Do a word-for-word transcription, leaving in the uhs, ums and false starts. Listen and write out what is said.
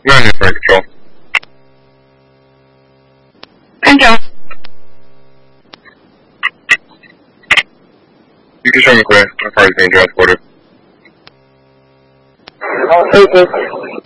nine is right control. Control. You can show me clear. My car is being transported. Agent